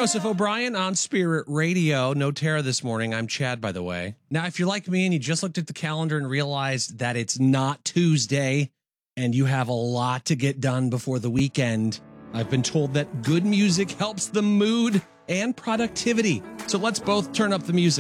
Joseph O'Brien on Spirit Radio. No Terror this morning. I'm Chad, by the way. Now, if you're like me and you just looked at the calendar and realized that it's not Tuesday and you have a lot to get done before the weekend, I've been told that good music helps the mood and productivity. So let's both turn up the music.